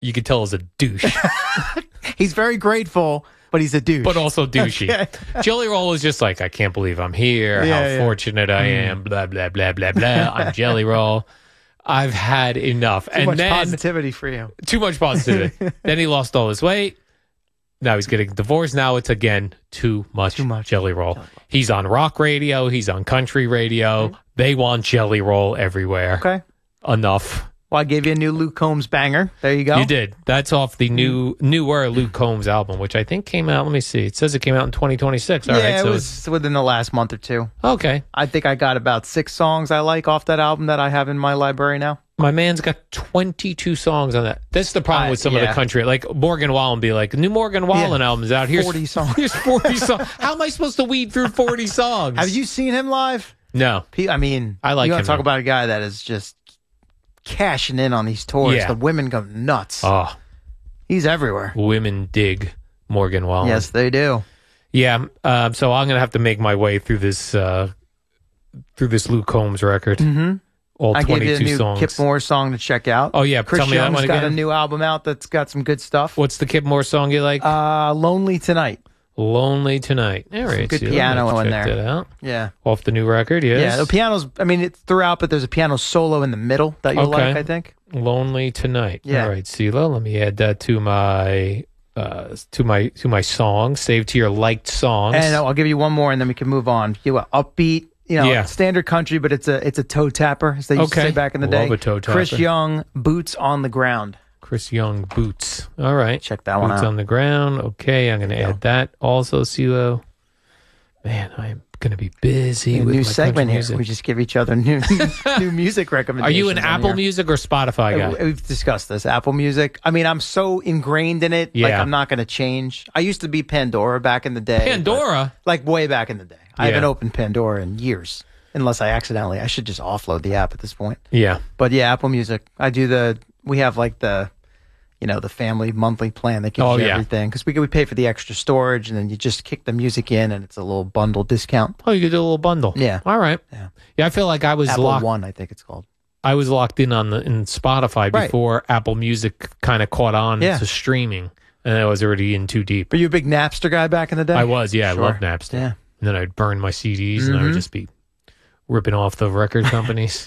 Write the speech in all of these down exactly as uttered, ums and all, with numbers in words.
you could tell is a douche. He's very grateful, but he's a douche. But also douchey. Okay. Jelly Roll was just like, I can't believe I'm here. Yeah, How yeah. fortunate I am. Blah, blah, blah, blah, blah. I'm Jelly Roll. I've had enough. Too and much then, positivity for you. Too much positivity. Then he lost all his weight. Now he's getting divorced. Now it's, again, too much, Too much. Jelly Roll. He's on rock radio. He's on country radio. Mm-hmm. They want Jelly Roll everywhere. Okay. Enough. Well, I gave you a new Luke Combs banger. There you go. You did. That's off the new newer Luke Combs album, which I think came out. Let me see. It says it came out in twenty twenty-six. All yeah, right, it so was within the last month or two. Okay. I think I got about six songs I like off that album that I have in my library now. My man's got twenty-two songs on that. That's the problem Uh, with some yeah. of the country. Like Morgan Wallen be like, new Morgan Wallen Yeah. album's out. Here's forty songs. Here's forty songs. How am I supposed to weed through forty songs? Have you seen him live? No. He, I mean, I like you want him, to talk though. about a guy that is just cashing in on these tours. Yeah. The women go nuts. Oh, He's everywhere. women dig Morgan Wallen. Yes, they do. Yeah. Um, so I'm gonna have to make my way through this uh, through this Luke Combs record. Mm-hmm. All I gave you a twenty-two new songs. Kip Moore song to check out. Oh, yeah, Chris tell me that Young's one got again. a new album out that's got some good stuff. What's the Kip Moore song you like? Uh, Lonely Tonight. Lonely Tonight. All right, good see, piano I'm gonna in check there. that out. Yeah. Off the new record, yes. Yeah, the piano's, I mean, it's throughout, but there's a piano solo in the middle that you'll Okay. like, I think. Lonely Tonight. Yeah. All right, CeeLo, let me add that to my uh, to my to my song. Save to your liked songs. And I'll give you one more, and then we can move on. You want upbeat, you know, Yeah. standard country, but it's a it's a toe tapper, as they used Okay. to say back in the Love day. a toe Chris tapper. Young, Boots on the Ground. Chris Young, Boots. All right. Check that one Boots out. on the ground. Okay, I'm going to There you add that. Also, CeeLo. Man, I'm going to be busy A with new my segment country here. music. We just give each other new new music Are recommendations. you an on Apple here. Music or Spotify guy? Uh, We've discussed this. Apple Music. I mean, I'm so ingrained in it. Like, Yeah. I'm not going to change. I used to be Pandora back in the day. Pandora? but, like, way back in the day. I Yeah. haven't opened Pandora in years. Unless I accidentally. I should just offload the app at this point. Yeah. But yeah, Apple Music. I do the, we have like the, you know, the family monthly plan that gives Oh, you yeah. everything. Because we, we pay for the extra storage and then you just kick the music in and it's a little bundle discount. Oh, you could do a little bundle. Yeah. All right. Yeah. Yeah, I feel like I was Apple locked. One, I think it's called. I was locked in on the in Spotify Right. before Apple Music kind of caught on Yeah. to streaming, and I was already in too deep. Were you a big Napster guy back in the day? I was, yeah, Sure. I loved Napster. Yeah. And then I'd burn my C Ds, and I would Mhm. just be ripping off the record companies.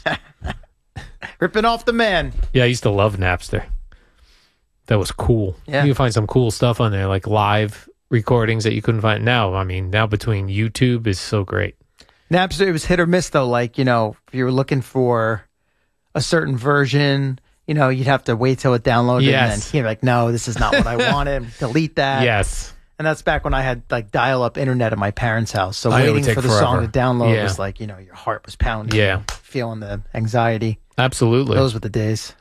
Ripping off the man. Yeah, I used to love Napster. That was cool. Yeah. You can find some cool stuff on there, like live recordings that you couldn't find now. I mean, now between YouTube is so great. Napster, it was hit or miss though. Like, you know, if you were looking for a certain version, you know, you'd have to wait till it downloaded Yes. and then you're like, no, this is not what I wanted. Delete that. Yes. And that's back when I had like dial up internet at my parents' house. So I- it would waiting take for the forever. song to download Yeah. was like, you know, your heart was pounding. Yeah. Feeling the anxiety. Absolutely. Those were the days.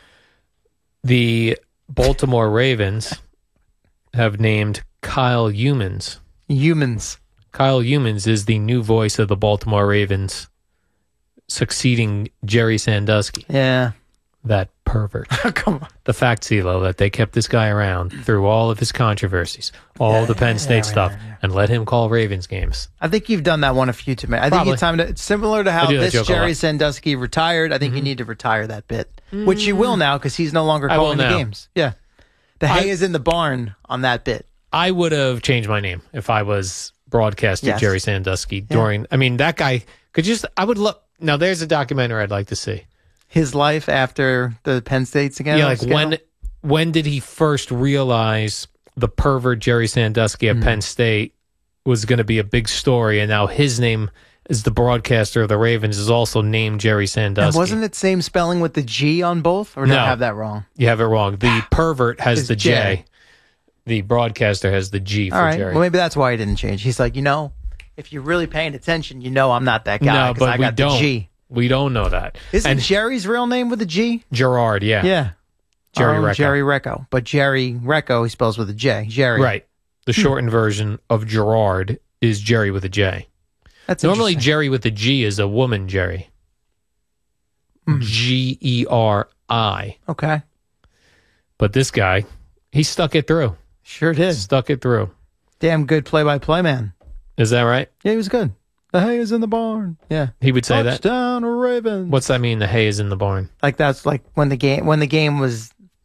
The Baltimore Ravens have named Kyle Humans. Humans. Kyle Humans is the new voice of the Baltimore Ravens, succeeding Jerry Sandusky, Yeah. that pervert. Come on. The fact, CeeLo, that they kept this guy around through all of his controversies, all Yeah, the Penn yeah, State right, stuff, right, yeah. and let him call Ravens games. I think you've done that one a few too many. I Probably. think it's time to, it's similar to how I do that this joke a Jerry lot. Mm-hmm. Sandusky retired. I think you need to retire that bit, which you will now because he's no longer I will calling the now. games. Yeah. The I- hay is in the barn on that bit. I would have changed my name if I was broadcasting Yes. Jerry Sandusky during. I mean, that guy could just. I would look. Now, there's a documentary I'd like to see. His life after the Penn State scandal. Yeah, like scandal? when when did he first realize the pervert Jerry Sandusky at Hmm. Penn State was going to be a big story, and now his name as the broadcaster of the Ravens is also named Jerry And Sandusky. wasn't it same spelling with the G on both? Or did No. I have that wrong? You have it wrong. The pervert has It's the J. J. The broadcaster has the G for All right. Jerry. Well, maybe that's why he didn't change. He's like, you know, if you're really paying attention, you know I'm not that guy no, because but I we got don't. the G. We don't know that. Isn't and Jerry's real name with a G? Gerard, yeah. Yeah. Jerry Oh, Recco. Jerry Recco. But Jerry Recco, he spells with a J. Jerry. Right. The shortened version of Gerard is Jerry with a J. That's Normally, interesting. Jerry with a G is a woman, Jerry. Mm. G E R I. Okay. But this guy, he stuck it through. Sure did. Stuck it through. Damn good play-by-play man. Is that right? Yeah, he was good. The hay is in the barn. Yeah. He would say that. Touchdown, Ravens. What's that mean? The hay is in the barn. Like that's like when the game when the game was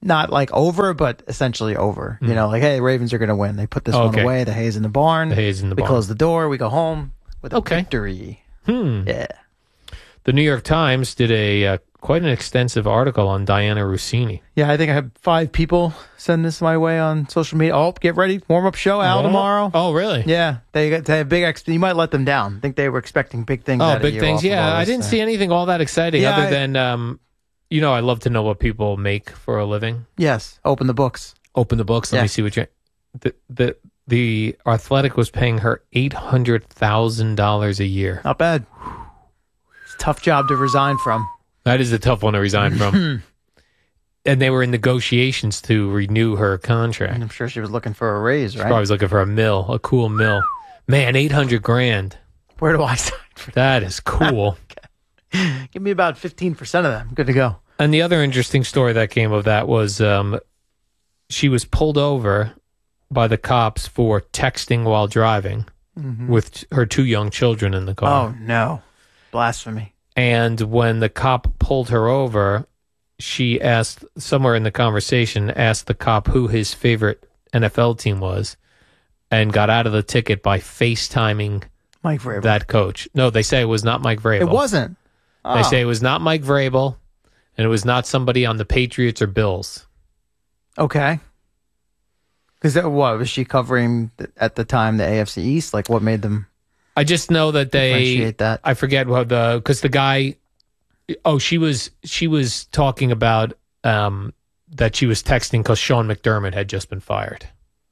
not like over, but essentially over. Mm. You know, like, hey, Ravens are going to win. They put this Okay. one away. The hay's in the barn. The hay's in the we barn. close the door. We go home with a Okay. victory. Hmm. Yeah. The New York Times did a uh, quite an extensive article on Diana Rossini. Yeah, I think I had five people send this my way on social media. Oh, get ready. Warm up show out Oh. tomorrow. Oh, really? Yeah, they got they have big. Ex- you might let them down. I think they were expecting big things. Oh, out of big you things. off of Yeah, all I this, didn't uh, see anything all that exciting Yeah, other I- than, um, you know, I love to know what people make for a living. Yes, open the books. Open the books. Let Yeah. me see what you. The the the Athletic was paying her eight hundred thousand dollars a year. Not bad. It's a tough job to resign from. That is a tough one to resign from. And they were in negotiations to renew her contract. And I'm sure she was looking for a raise, right? Probably was looking for a mill, a cool mill. Man, eight hundred grand. Where do I sign for That is cool. that? Give me about fifteen percent of that. I'm good to go. And the other interesting story that came of that was um, she was pulled over by the cops for texting while driving with her two young children in the car. Oh, no. Blasphemy. And when the cop pulled her over, she asked, somewhere in the conversation, asked the cop who his favorite N F L team was and got out of the ticket by FaceTiming Mike Vrabel. that coach. No, they say it was not Mike Vrabel. It wasn't. They Oh. say it was not Mike Vrabel, and it was not somebody on the Patriots or Bills. Okay. Because what was she covering th- at the time? The A F C East. Like, what made them I just know that they. differentiate that? I forget what the because the guy. Oh, she was she was talking about um, that she was texting because Sean McDermott had just been fired,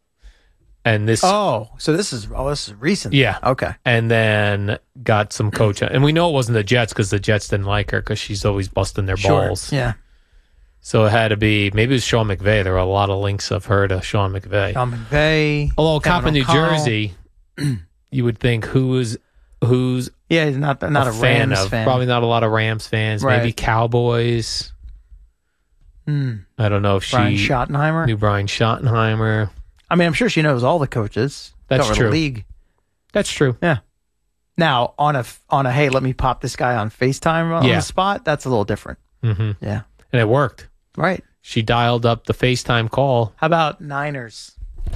and this Oh, so this is oh, this is recent. yeah, Okay. and then got some coach, and we know it wasn't the Jets because the Jets didn't like her because she's always busting their Sure. balls. Yeah. So it had to be maybe it was Sean McVay. There were a lot of links of her to Sean McVay. Sean McVay. Although a cop Kevin in New O'Connell. Jersey, you would think who's who's Yeah, he's not not a, a fan Rams of. fan. Probably not a lot of Rams fans. Right. Maybe Cowboys. Hmm. I don't know if Brian she Schottenheimer. knew Brian Schottenheimer. I mean, I'm sure she knows all the coaches. That's Cover true. The league. That's true. Yeah. Now on a on a hey, let me pop this guy on FaceTime on Yeah. the spot. That's a little different. hmm Yeah. And it worked. Right. She dialed up the FaceTime call. How about Niners?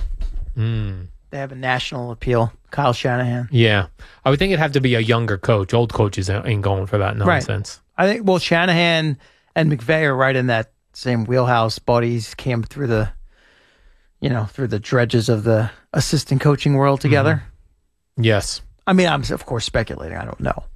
Mm. They have a national appeal. Kyle Shanahan. Yeah. I would think it'd have to be a younger coach. Old coaches ain't going for that nonsense. I think well Shanahan and McVay are right in that same wheelhouse. Buddies came through the you know, through the dredges of the assistant coaching world together. Yes. I mean, I'm of course speculating. I don't know.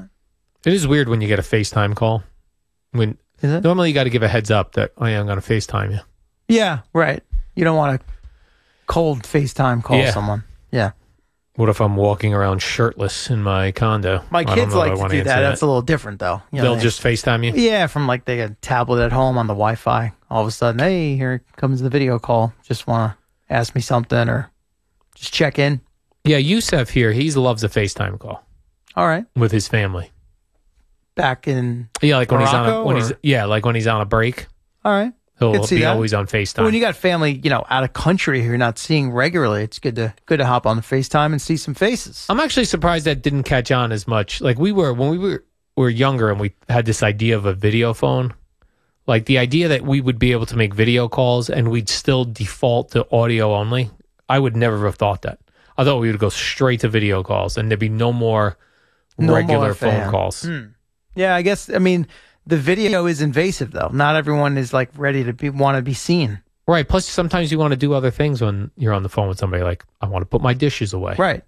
It is weird when you get a FaceTime call. When Is it? normally you got to give a heads up that, oh yeah, I'm going to FaceTime you. Yeah, right. You don't want to cold FaceTime call Yeah. someone. Yeah. What if I'm walking around shirtless in my condo? My I don't kids know if like I to wanna do answer that. That's a little different though. You know, They'll they- just FaceTime you? Yeah, from like they get a tablet at home on the Wi-Fi. All of a sudden, hey, here comes the video call. Just want to ask me something or just check in. Yeah, Yusef here, he loves a FaceTime call All right. with his family. Back in. Yeah, like when he's on a, Morocco, when he's or- yeah, like when he's on a break, All right. he'll Could see be that. always on FaceTime. When you got family, you know, out of country who you're not seeing regularly, it's good to good to hop on the FaceTime and see some faces. I'm actually surprised that didn't catch on as much. Like we were when we were were younger and we had this idea of a video phone. Like the idea that we would be able to make video calls and we'd still default to audio only. I would never have thought that. I thought we would go straight to video calls and there'd be no more No regular more phone fan. calls. Hmm. Yeah, I guess. I mean, the video is invasive though. Not everyone is like ready to be want to be seen. Right. Plus, sometimes you want to do other things when you're on the phone with somebody. Like, I want to put my dishes away. Right.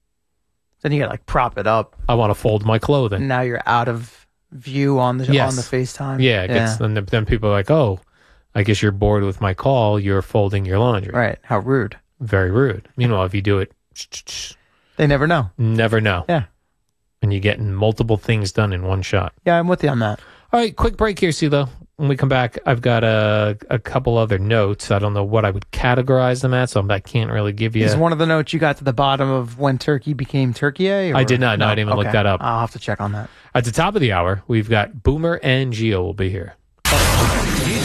Then you got to like prop it up. I want to fold my clothing. And now you're out of view on the Yes. on the FaceTime. Yeah, it gets, Then, then people are like, oh, I guess you're bored with my call. You're folding your laundry. Right. How rude. Very rude. Meanwhile, if you do it, They never know. never know. Yeah. And you're getting multiple things done in one shot. Yeah, I'm with you on that. All right, quick break here, CeeLo. When we come back, I've got a, a couple other notes. I don't know what I would categorize them at, so I can't really give you. Is one of the notes you got to the bottom of when Turkey became Turkey? Or? I did not. No, I didn't even look Okay. that up. I'll have to check on that. At the top of the hour, we've got Boomer and Gio will be here. It's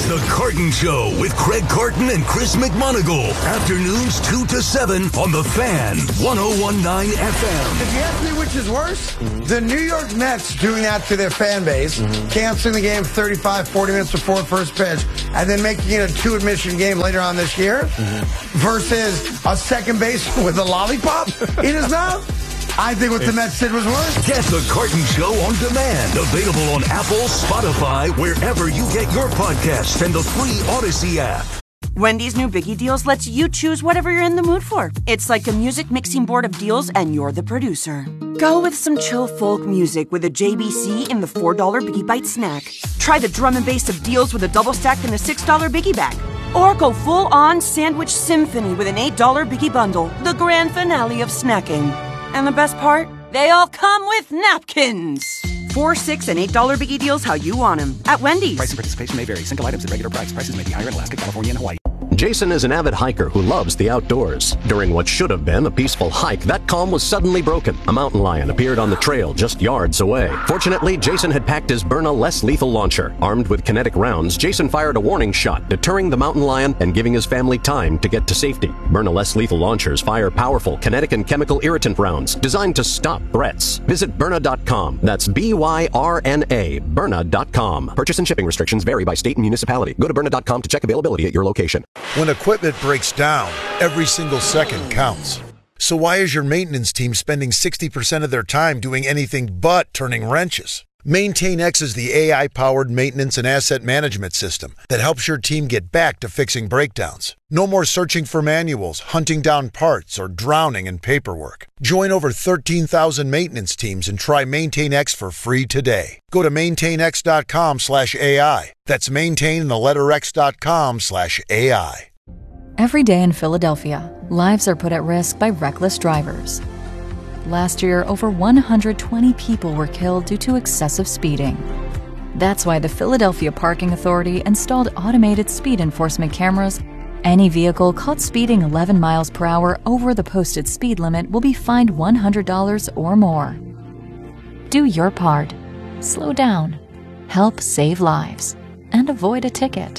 It's the Carton Show with Craig Carton and Chris McMonagle. Afternoons two to seven on The Fan, one oh one point nine F M. If you ask me which is worse, mm-hmm. the New York Mets doing that to their fan base, mm-hmm. canceling the game thirty-five, forty minutes before first pitch, and then making it a two-admission game later on this year, mm-hmm. versus a second base with a lollipop in his mouth. I think what the Mets did was worse. Get the Carton Show on demand. Available on Apple, Spotify, wherever you get your podcasts, and the free Odyssey app. Wendy's new Biggie Deals lets you choose whatever you're in the mood for. It's like a music mixing board of deals, and you're the producer. Go with some chill folk music with a J B C in the four dollar Biggie Bite snack. Try the drum and bass of deals with a double stack in the six dollar Biggie Bag. Or go full-on sandwich symphony with an eight dollar Biggie Bundle, the grand finale of snacking. And the best part? They all come with napkins. Four, six, and eight dollar Biggie Deals how you want them at Wendy's. Price and participation may vary. Single items at regular price. Prices may be higher in Alaska, California, and Hawaii. Jason is an avid hiker who loves the outdoors. During what should have been a peaceful hike, that calm was suddenly broken. A mountain lion appeared on the trail just yards away. Fortunately, Jason had packed his Byrna less lethal launcher. Armed with kinetic rounds, Jason fired a warning shot, deterring the mountain lion and giving his family time to get to safety. Byrna less lethal launchers fire powerful kinetic and chemical irritant rounds designed to stop threats. Visit Byrna dot com. That's B Y R N A, Byrna dot com. Purchase and shipping restrictions vary by state and municipality. Go to Byrna dot com to check availability at your location. When equipment breaks down, every single second counts. So why is your maintenance team spending sixty percent of their time doing anything but turning wrenches? MaintainX is the A I-powered maintenance and asset management system that helps your team get back to fixing breakdowns. No more searching for manuals, hunting down parts, or drowning in paperwork. Join over thirteen thousand maintenance teams and try MaintainX for free today. Go to maintainx.com slash AI. That's maintain the letter x.com slash AI. Every day in Philadelphia, lives are put at risk by reckless drivers. Last year, over one hundred twenty people were killed due to excessive speeding. That's why the Philadelphia Parking Authority installed automated speed enforcement cameras. Any vehicle caught speeding eleven miles per hour over the posted speed limit will be fined one hundred dollars or more. Do your part. Slow down. Help save lives. And avoid a ticket.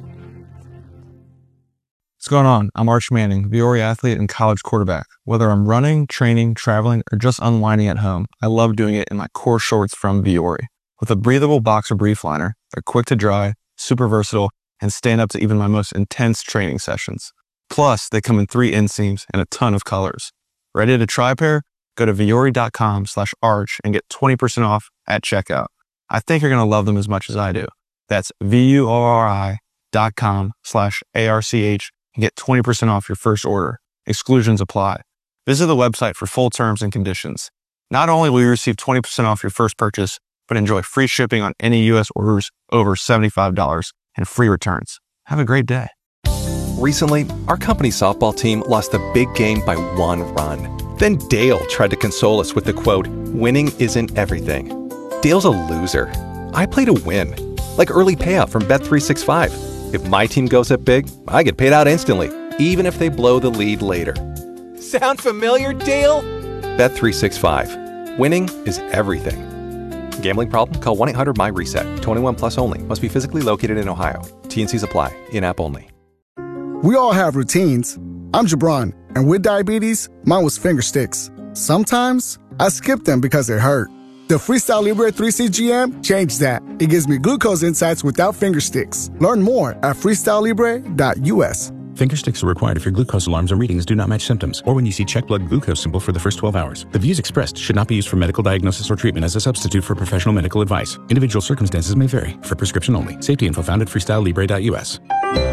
What's going on? I'm Arch Manning, Viore athlete and college quarterback. Whether I'm running, training, traveling, or just unwinding at home, I love doing it in my core shorts from Viore. With a breathable boxer brief liner, they're quick to dry, super versatile, and stand up to even my most intense training sessions. Plus, they come in three inseams and a ton of colors. Ready to try a pair? Go to Viore.com slash arch and get twenty percent off at checkout. I think you're going to love them as much as I do. That's V-U-O-R-I dot com slash A-R-C-H and get twenty percent off your first order. Exclusions apply. Visit the website for full terms and conditions. Not only will you receive twenty percent off your first purchase, but enjoy free shipping on any U S orders over seventy-five dollars and free returns. Have a great day. Recently, our company softball team lost a big game by one run. Then Dale tried to console us with the quote, "Winning isn't everything." Dale's a loser. I play to win. Like early payout from Bet three sixty-five. If my team goes up big, I get paid out instantly, even if they blow the lead later. Sound familiar, Dale? Bet three sixty-five. Winning is everything. Gambling problem? Call one eight hundred my reset. twenty-one plus only. Must be physically located in Ohio. T and Cs apply. In-app only. We all have routines. I'm Jabron, and with diabetes, mine was finger sticks. Sometimes I skip them because it hurt. The Freestyle Libre three C G M changed that. It gives me glucose insights without finger sticks. Learn more at freestyle libre dot U S. Finger sticks are required if your glucose alarms or readings do not match symptoms, or when you see check blood glucose symbol for the first twelve hours. The views expressed should not be used for medical diagnosis or treatment as a substitute for professional medical advice. Individual circumstances may vary. For prescription only. Safety info found at freestyle libre dot U S.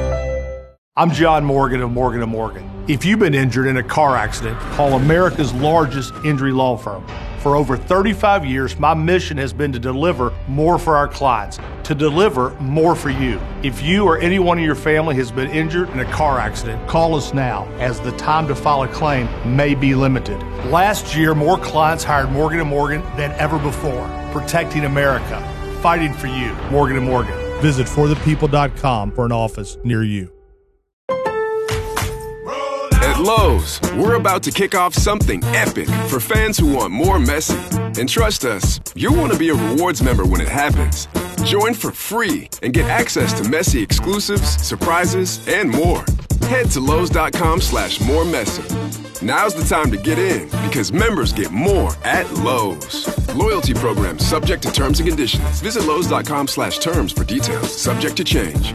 I'm John Morgan of Morgan and Morgan. If you've been injured in a car accident, call America's largest injury law firm. For over thirty-five years, my mission has been to deliver more for our clients, to deliver more for you. If you or anyone in your family has been injured in a car accident, call us now, as the time to file a claim may be limited. Last year, more clients hired Morgan and Morgan than ever before, protecting America, fighting for you. Morgan and Morgan. Visit for the people dot com for an office near you. At Lowe's, we're about to kick off something epic for fans who want more messy. And trust us, you'll want to be a rewards member when it happens. Join for free and get access to messy exclusives, surprises, and more. Head to Lowe's.com slash more messy. Now's the time to get in because members get more at Lowe's. Loyalty program subject to terms and conditions. Visit Lowe's.com slash terms for details. Subject to change.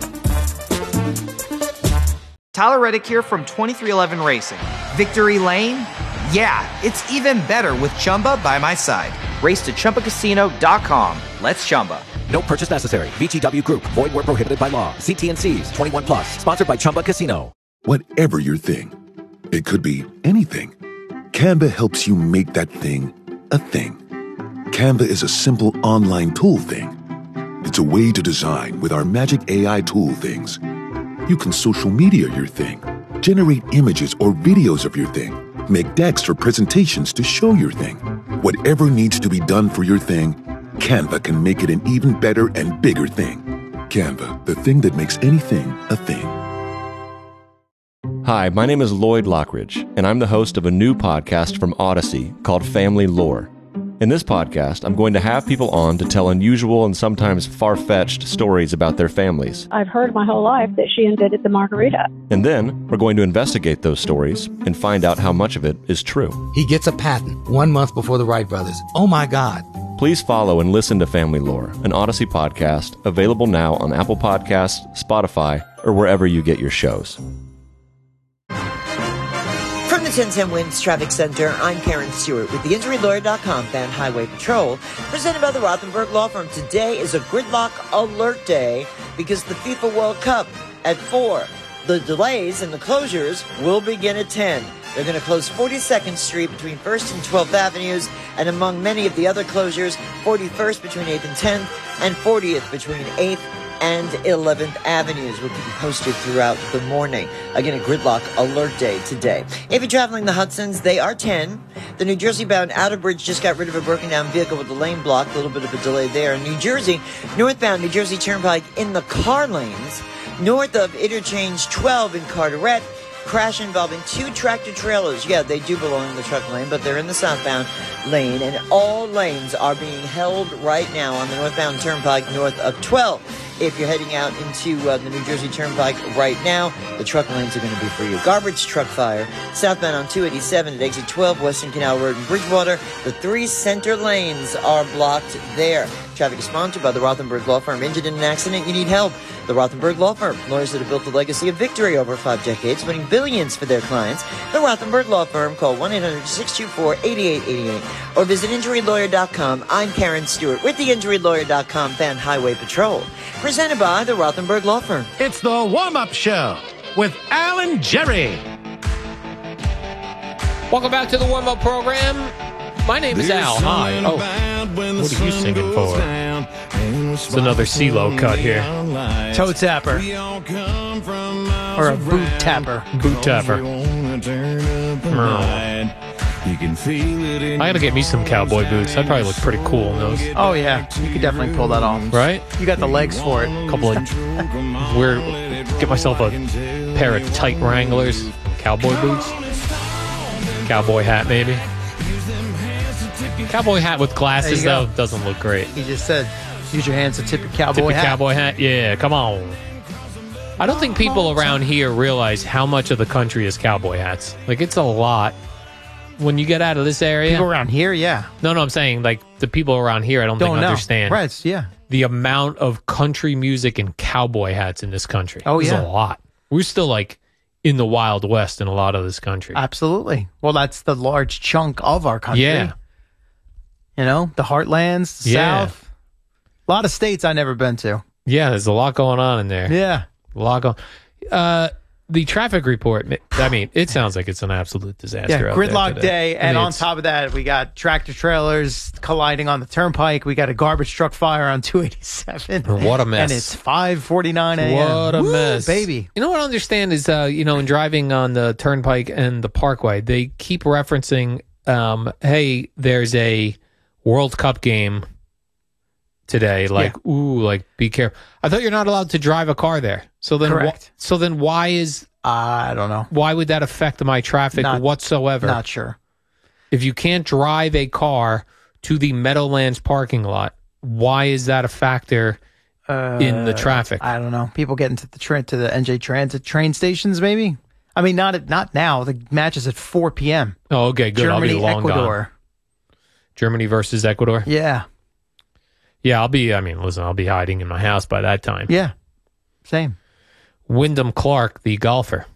Tyler Reddick here from twenty-three eleven Racing. Victory Lane? Yeah, it's even better with Chumba by my side. Race to Chumba Casino dot com. Let's Chumba. No purchase necessary. V G W Group. Void where prohibited by law. See T and C's. twenty-one plus. Sponsored by Chumba Casino. Whatever your thing, it could be anything. Canva helps you make that thing a thing. Canva is a simple online tool thing. It's a way to design with our magic A I tool things. You can social media your thing, generate images or videos of your thing, make decks for presentations to show your thing. Whatever needs to be done for your thing, Canva can make it an even better and bigger thing. Canva, the thing that makes anything a thing. Hi, my name is Lloyd Lockridge, and I'm the host of a new podcast from Odyssey called Family Lore. In this podcast, I'm going to have people on to tell unusual and sometimes far-fetched stories about their families. I've heard my whole life that she invented the margarita. And then, we're going to investigate those stories and find out how much of it is true. He gets a patent one month before the Wright brothers. Oh my God. Please follow and listen to Family Lore, an Odyssey podcast, available now on Apple Podcasts, Spotify, or wherever you get your shows. From the ten ten Winds Traffic Center, I'm Karen Stewart with the Injury Lawyer dot com Fan Highway Patrol, presented by the Rothenberg Law Firm. Today is a gridlock alert day because the FIFA World Cup at four. The delays and the closures will begin at ten. They're going to close forty-second Street between first and twelfth Avenues, and among many of the other closures, forty-first between eighth and tenth, and fortieth between eighth and eleventh Avenues. We'll keep you posted throughout the morning. Again, a gridlock alert day today. If you're traveling the Hudsons, they are ten. The New Jersey-bound Outer Bridge just got rid of a broken-down vehicle with a lane block. A little bit of a delay there. In New Jersey, northbound New Jersey Turnpike in the car lanes, north of Interchange twelve in Carteret. Crash involving two tractor trailers. Yeah, they do belong in the truck lane, but they're in the southbound lane, and all lanes are being held right now on the northbound Turnpike north of twelve. If you're heading out into uh, the New Jersey Turnpike right now, the truck lanes are going to be for you. Garbage truck fire, southbound on two eighty-seven at exit twelve, Western Canal Road in Bridgewater. The three center lanes are blocked there. Traffic is sponsored by the Rothenberg Law Firm. Injured in an accident? You need help. The Rothenberg Law Firm. Lawyers that have built a legacy of victory over five decades, winning billions for their clients. The Rothenberg Law Firm. Call one eight hundred six two four eight eight eight eight or visit Injury Lawyer dot com. I'm Karen Stewart with the Injury Lawyer dot com Fan Highway Patrol. Presented by the Rothenberg Law Firm. It's the warm-up show with Alan Jerry. Welcome back to the warm-up program. My name is Al. Hi. Oh, what are you singing for? It's another CeeLo cut here. Toe tapper. Or a boot tapper. Boot tapper. I gotta get me some cowboy boots. I'd probably look pretty cool in those. Oh, yeah. You could definitely pull that off. Right? You got the legs for it. A couple of weird. Get myself a pair of tight Wranglers. Cowboy boots. Cowboy hat, maybe. Cowboy hat with glasses, though, doesn't look great. He just said, use your hands to tip your cowboy tip your hat. cowboy hat? Yeah, come on. I don't think people around here realize how much of the country is cowboy hats. Like, it's a lot. When you get out of this area... People around here, yeah. No, no, I'm saying, like, the people around here, I don't, don't think know. understand. Right, yeah. The amount of country music and cowboy hats in this country. Oh, There's yeah. a lot. We're still, like, in the Wild West in a lot of this country. Absolutely. Well, that's the large chunk of our country. Yeah. You know, the heartlands, the Yeah. South. A lot of states I've never been to. Yeah, there's a lot going on in there. Yeah. A lot going uh, the traffic report, I mean, it sounds like it's an absolute disaster. Yeah, out gridlock there today. day. I And mean, on it's- top of that, we got tractor trailers colliding on the turnpike. We got a garbage truck fire on two eighty-seven. What a mess. And it's five forty-nine a.m. What a Woo, mess. baby. You know what I understand is, uh, you know, in driving on the Turnpike and the Parkway, they keep referencing, um, hey, there's a World Cup game today. Like, ooh, like, be careful. I thought you're not allowed to drive a car there. So then, wh- Correct. so then why is I don't know. Why would that affect my traffic Not- whatsoever? Not sure. If you can't drive a car to the Meadowlands parking lot, why is that a factor Uh, in the traffic? I don't know. People getting to the tra- to the N J Transit train stations, maybe. I mean, not at, not now. The match is at four p.m. Oh, okay, good. Germany, I'll be long Ecuador. gone. Germany versus Ecuador? Yeah. Yeah, I'll be, I mean, listen, I'll be hiding in my house by that time. Yeah. Same. Wyndham Clark, the golfer.